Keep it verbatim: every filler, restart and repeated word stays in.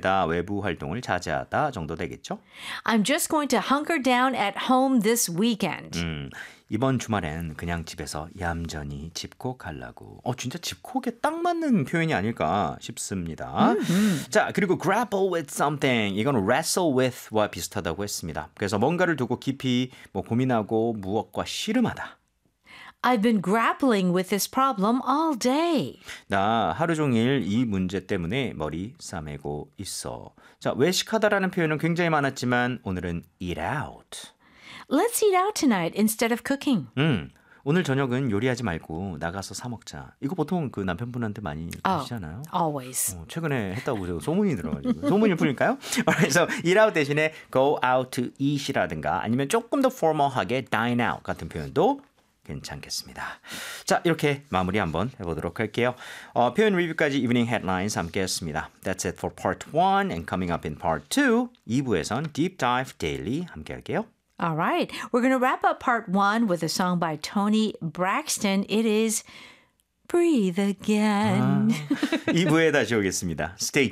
보내다, 외부 활동을 자제하다 정도 되겠죠? I'm just going to hunker down at home this weekend. 음, 이번 주말엔 그냥 집에서 얌전히 집콕하려고. 어, 진짜 집콕에 딱 맞는 표현이 아닐까 싶습니다. Mm-hmm. 자, 그리고 grapple with something. 이건 wrestle with와 비슷하다고 했습니다. 그래서 뭔가를 두고 깊이 뭐 고민하고 무엇과 씨름하다. I've been grappling with this problem all day. 나 하루 종일 이 문제 때문에 머리 싸매고 있어. 자, 외식하다라는 표현은 굉장히 많았지만 오늘은 eat out. Let's eat out tonight instead of cooking. 음, 오늘 저녁은 요리하지 말고 나가서 사 먹자. 이거 보통 그 남편분한테 많이 하시잖아요. Always. 어, 최근에 했다고 제가 소문이 들어가지고 소문이 풀릴까요? 그래서 eat out 대신에 go out to eat이라든가 아니면 조금 더 formal하게 dine out 같은 표현도 괜찮겠습니다. 자, 이렇게 마무리 한번 해보도록 할게요. 어, 표현 리뷰까지 Evening Headlines 함께 했습니다. That's it for part one and coming up in part two. 이 부에선 Deep Dive Daily 함께 할게요. All right. We're going to wrap up part one with a song by Tony Braxton. It is Breathe Again. 아, 이 부에 다시 오겠습니다. Stay tuned.